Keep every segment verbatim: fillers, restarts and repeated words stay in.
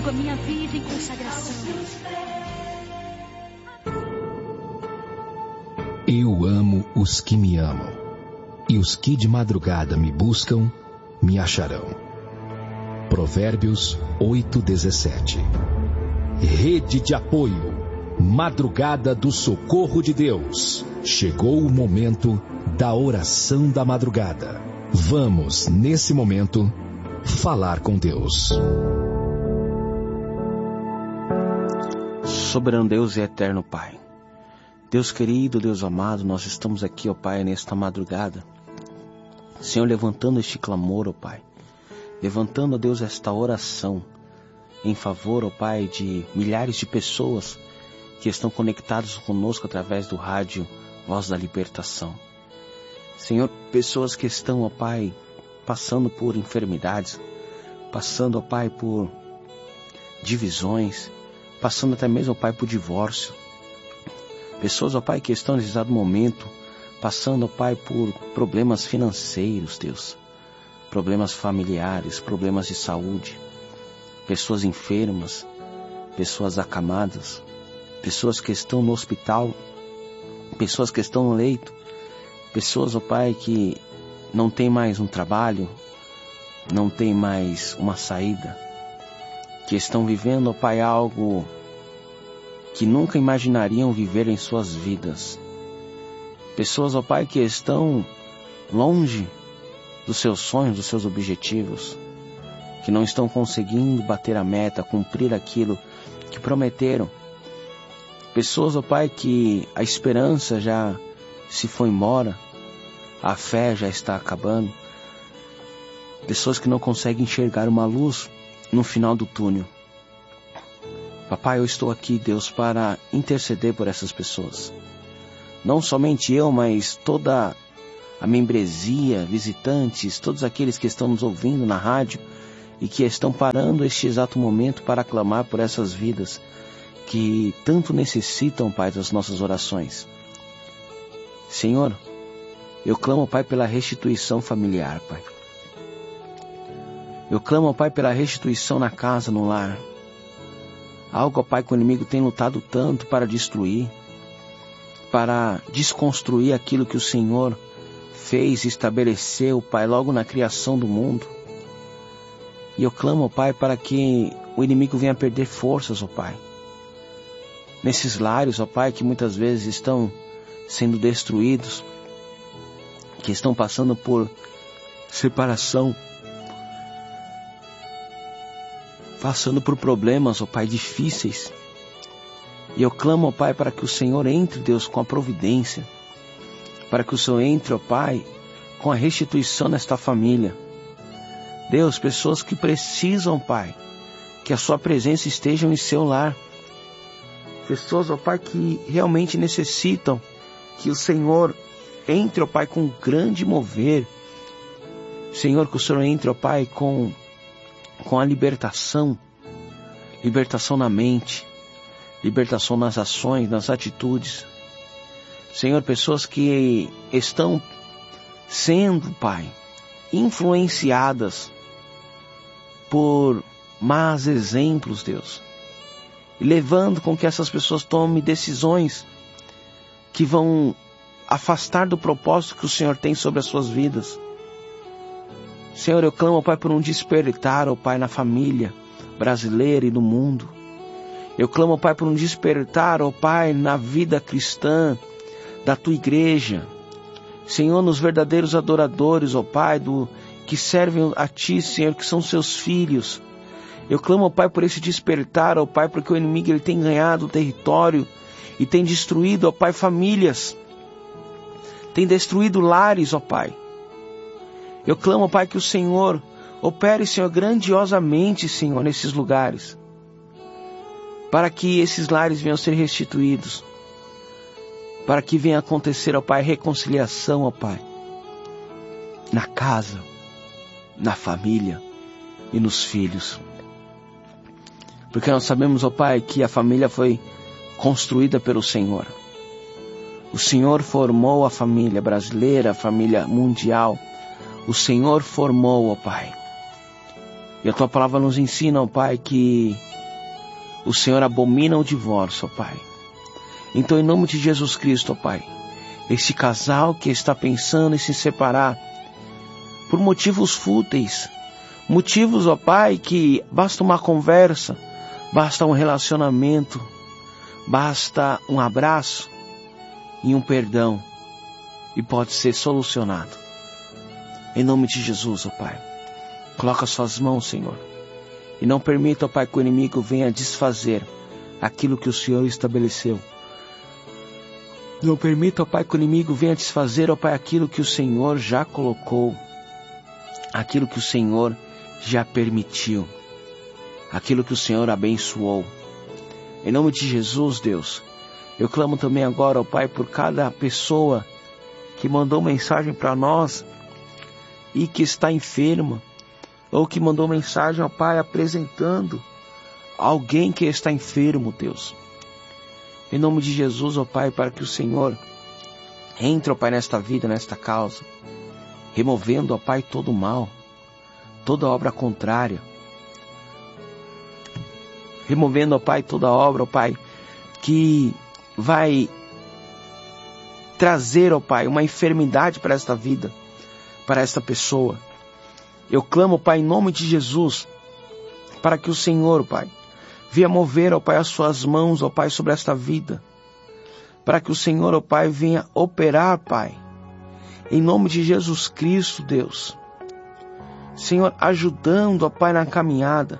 entrego a minha vida em consagração. Eu amo os que me amam, e os que de madrugada me buscam, me acharão. Provérbios oito, dezessete. Rede de apoio, Madrugada do Socorro de Deus. Chegou o momento da oração da madrugada. Vamos, nesse momento, falar com Deus. Soberano Deus e eterno Pai, Deus querido, Deus amado, nós estamos aqui, ó Pai, nesta madrugada, Senhor, levantando este clamor, ó Pai, levantando, ó Deus, esta oração em favor, ó Pai, de milhares de pessoas que estão conectados conosco através do rádio Voz da Libertação. Senhor, pessoas que estão, ó Pai, passando por enfermidades, passando, ó Pai, por divisões, passando até mesmo, ó Pai, por divórcio. Pessoas, ó Pai, que estão nesse exato momento passando, ó Pai, por problemas financeiros, Deus, problemas familiares, problemas de saúde, pessoas enfermas, pessoas acamadas, pessoas que estão no hospital, pessoas que estão no leito, pessoas, ó Pai, que não tem mais um trabalho, não tem mais uma saída, que estão vivendo, ó Pai, algo que nunca imaginariam viver em suas vidas. Pessoas, ó Pai, que estão longe dos seus sonhos, dos seus objetivos, que não estão conseguindo bater a meta, cumprir aquilo que prometeram. Pessoas, ó Pai, que a esperança já se foi embora, a fé já está acabando. Pessoas que não conseguem enxergar uma luz no final do túnel. Papai, eu estou aqui, Deus, para interceder por essas pessoas. Não somente eu, mas toda a membresia, visitantes, todos aqueles que estão nos ouvindo na rádio e que estão parando este exato momento para clamar por essas vidas que tanto necessitam, Pai, das nossas orações. Senhor, eu clamo, Pai, pela restituição familiar, Pai. Eu clamo, Pai, pela restituição na casa, no lar. Algo, ó Pai, que o inimigo tem lutado tanto para destruir, para desconstruir aquilo que o Senhor fez e estabeleceu, Pai, logo na criação do mundo. E eu clamo, ó Pai, para que o inimigo venha perder forças, ó Pai. Nesses lares, ó Pai, que muitas vezes estão sendo destruídos, que estão passando por separação, passando por problemas, ó Pai, difíceis. E eu clamo, ó Pai, para que o Senhor entre, Deus, com a providência, para que o Senhor entre, ó Pai, com a restituição nesta família. Deus, pessoas que precisam, Pai, que a sua presença esteja em seu lar. Pessoas, ó Pai, que realmente necessitam que o Senhor entre, ó Pai, com um grande mover. Senhor, que o Senhor entre, ó Pai, com com a libertação, libertação na mente, libertação nas ações, nas atitudes. Senhor, pessoas que estão sendo, Pai, influenciadas por más exemplos, Deus, e levando com que essas pessoas tomem decisões que vão afastar do propósito que o Senhor tem sobre as suas vidas. Senhor, eu clamo, Pai, por um despertar, ó Pai, na família brasileira e no mundo. Eu clamo, Pai, por um despertar, ó Pai, na vida cristã da Tua igreja. Senhor, nos verdadeiros adoradores, ó Pai, do, que servem a Ti, Senhor, que são Seus filhos. Eu clamo, ó Pai, por esse despertar, ó Pai, porque o inimigo ele tem ganhado o território e tem destruído, ó Pai, famílias. Tem destruído lares, ó Pai. Eu clamo, Pai, que o Senhor opere, Senhor, grandiosamente, Senhor, nesses lugares, para que esses lares venham ser restituídos, para que venha acontecer, ó Pai, reconciliação, ó Pai, na casa, na família e nos filhos. Porque nós sabemos, ó Pai, que a família foi construída pelo Senhor. O Senhor formou a família brasileira, a família mundial. O Senhor formou, ó Pai. E a Tua palavra nos ensina, ó Pai, que o Senhor abomina o divórcio, ó Pai. Então, em nome de Jesus Cristo, ó Pai, esse casal que está pensando em se separar por motivos fúteis, motivos, ó Pai, que basta uma conversa, basta um relacionamento, basta um abraço e um perdão, e pode ser solucionado. Em nome de Jesus, ó Pai, coloca suas mãos, Senhor, e não permita, ó Pai, que o inimigo venha desfazer aquilo que o Senhor estabeleceu. Não permita, ó Pai, que o inimigo venha desfazer, ó Pai, aquilo que o Senhor já colocou, aquilo que o Senhor já permitiu, aquilo que o Senhor abençoou. Em nome de Jesus, Deus, eu clamo também agora, ó Pai, por cada pessoa que mandou mensagem para nós e que está enferma, ou que mandou mensagem, ó Pai, apresentando alguém que está enfermo, Deus. Em nome de Jesus, ó Pai, para que o Senhor entre, ó Pai, nesta vida, nesta causa, removendo, ó Pai, todo o mal, toda obra contrária, removendo, ó Pai, toda obra, ó Pai, que vai trazer, ó Pai, uma enfermidade para esta vida, para esta pessoa. Eu clamo, Pai, em nome de Jesus, para que o Senhor, Pai, venha mover, ó Pai, as suas mãos, ó Pai, sobre esta vida, para que o Senhor, ó Pai, venha operar, Pai, em nome de Jesus Cristo, Deus. Senhor, ajudando, ó Pai, na caminhada,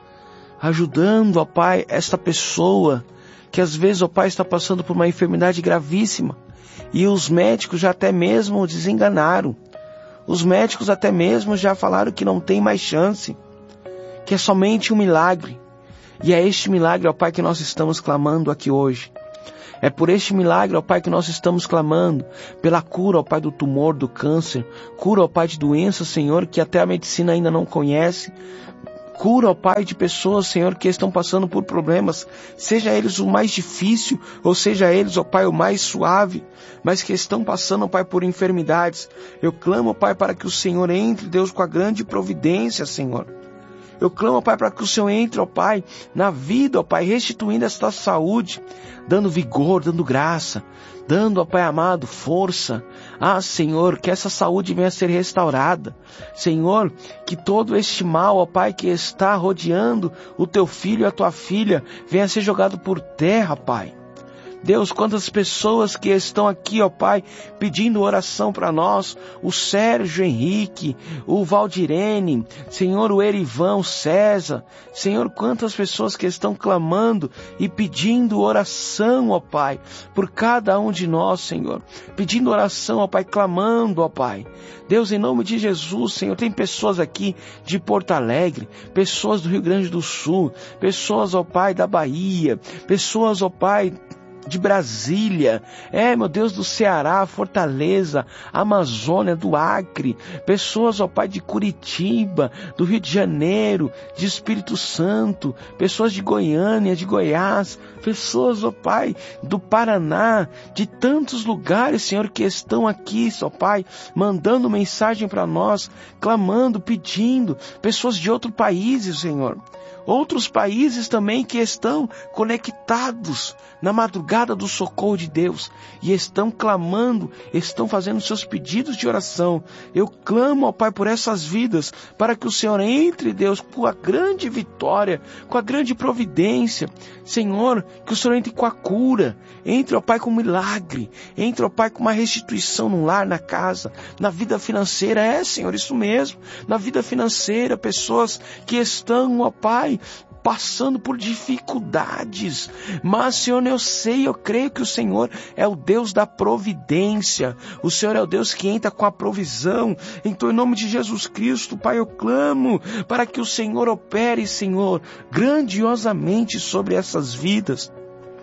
ajudando, ó Pai, esta pessoa que às vezes, ó Pai, está passando por uma enfermidade gravíssima, e os médicos já até mesmo desenganaram, os médicos até mesmo já falaram que não tem mais chance, que é somente um milagre. E é este milagre, ó Pai, que nós estamos clamando aqui hoje. É por este milagre, ó Pai, que nós estamos clamando, pela cura, ó Pai, do tumor, do câncer, cura, ó Pai, de doenças, Senhor, que até a medicina ainda não conhece, cura, ó Pai, de pessoas, Senhor, que estão passando por problemas, seja eles o mais difícil, ou seja eles, ó Pai, o mais suave, mas que estão passando, ó Pai, por enfermidades. Eu clamo, ó Pai, para que o Senhor entre, Deus, com a grande providência, Senhor. Eu clamo, ó Pai, para que o Senhor entre, ó Pai, na vida, ó Pai, restituindo esta saúde, dando vigor, dando graça, dando, ó Pai amado, força. Ah, Senhor, que essa saúde venha a ser restaurada. Senhor, que todo este mal, ó Pai, que está rodeando o teu filho e a tua filha, venha a ser jogado por terra, Pai. Deus, quantas pessoas que estão aqui, ó Pai, pedindo oração para nós, o Sérgio Henrique, o Valdirene, Senhor, o Erivan, o César, Senhor, quantas pessoas que estão clamando e pedindo oração, ó Pai, por cada um de nós, Senhor, pedindo oração, ó Pai, clamando, ó Pai. Deus, em nome de Jesus, Senhor, tem pessoas aqui de Porto Alegre, pessoas do Rio Grande do Sul, pessoas, ó Pai, da Bahia, pessoas, ó Pai, de Brasília, é, meu Deus, do Ceará, Fortaleza, Amazônia, do Acre, pessoas, ó Pai, de Curitiba, do Rio de Janeiro, de Espírito Santo, pessoas de Goiânia, de Goiás, pessoas, ó Pai, do Paraná, de tantos lugares, Senhor, que estão aqui, ó Pai, mandando mensagem para nós, clamando, pedindo, pessoas de outros países, Senhor. Outros países também que estão conectados na madrugada do socorro de Deus e estão clamando, estão fazendo seus pedidos de oração. Eu clamo, ó Pai, por essas vidas, para que o Senhor entre, Deus, com a grande vitória, com a grande providência. Senhor, que o Senhor entre com a cura, entre, ó Pai, com um milagre, entre, ó Pai, com uma restituição no lar, na casa, na vida financeira. É, Senhor, isso mesmo, na vida financeira, pessoas que estão, ó Pai, passando por dificuldades, mas, Senhor, eu sei, eu creio que o Senhor é o Deus da providência, o Senhor é o Deus que entra com a provisão. Então, em nome de Jesus Cristo, Pai, eu clamo para que o Senhor opere, Senhor, grandiosamente sobre essas vidas.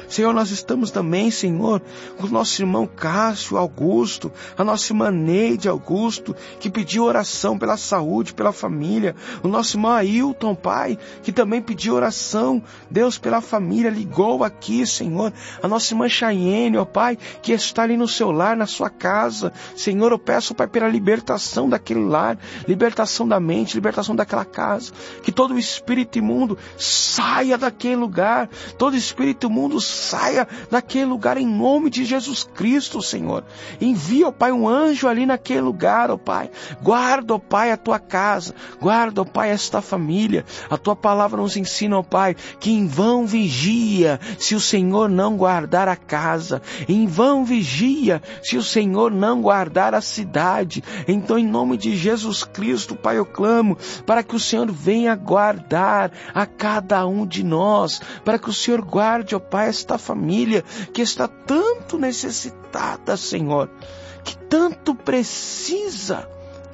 Senhor, nós estamos também, Senhor, com o nosso irmão Cássio Augusto, a nossa irmã Neide Augusto, que pediu oração pela saúde, pela família. O nosso irmão Ailton, Pai, que também pediu oração, Deus, pela família, ligou aqui, Senhor. A nossa irmã Chayenne, ó Pai, que está ali no seu lar, na sua casa. Senhor, eu peço, Pai, pela libertação daquele lar, libertação da mente, libertação daquela casa. Que todo o espírito imundo saia daquele lugar, todo espírito imundo saia daquele lugar em nome de Jesus Cristo, Senhor. Envia, ó Pai, um anjo ali naquele lugar, ó Pai. Guarda, ó Pai, a tua casa, guarda, ó Pai, esta família. A tua palavra nos ensina, ó Pai, que em vão vigia se o Senhor não guardar a casa, em vão vigia se o Senhor não guardar a cidade. Então, em nome de Jesus Cristo, Pai, eu clamo para que o Senhor venha guardar a cada um de nós, para que o Senhor guarde, ó Pai, esta família que está tanto necessitada, Senhor, que tanto precisa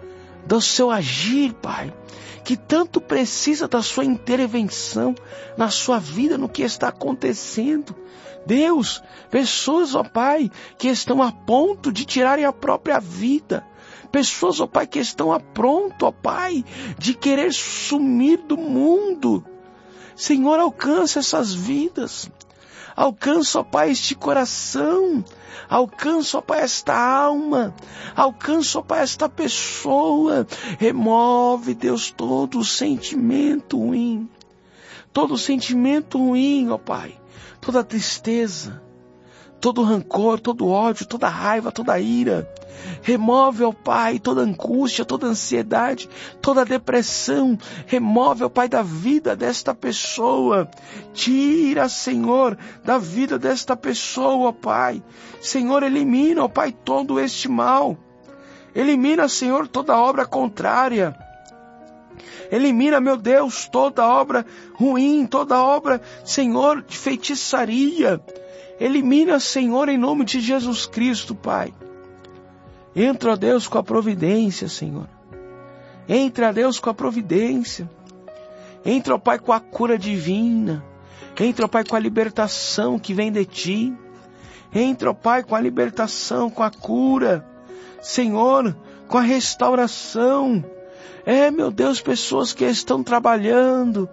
do seu agir, Pai, que tanto precisa da sua intervenção na sua vida, no que está acontecendo. Deus, pessoas, ó Pai, que estão a ponto de tirarem a própria vida. Pessoas, ó Pai, que estão a pronto, ó Pai, de querer sumir do mundo. Senhor, alcança essas vidas. Alcança, ó Pai, este coração. Alcança, ó Pai, esta alma. Alcança, ó Pai, esta pessoa. Remove, Deus, todo o sentimento ruim. Todo o sentimento ruim, ó Pai. Toda a tristeza. Todo o rancor, todo o ódio, toda a raiva, toda a ira. Remove, ó Pai, toda angústia, toda ansiedade, toda depressão. Remove, ó Pai, da vida desta pessoa. Tira, Senhor, da vida desta pessoa, ó Pai. Senhor, elimina, ó Pai, todo este mal. Elimina, Senhor, toda obra contrária. Elimina, meu Deus, toda obra ruim, toda obra, Senhor, de feitiçaria. Elimina, Senhor, em nome de Jesus Cristo, Pai. Entra, ó Deus, com a providência, Senhor. Entra, ó Deus, com a providência. Entra, ó Pai, com a cura divina. Entra, ó Pai, com a libertação que vem de Ti. Entra, ó Pai, com a libertação, com a cura. Senhor, com a restauração. É, meu Deus, pessoas que estão trabalhando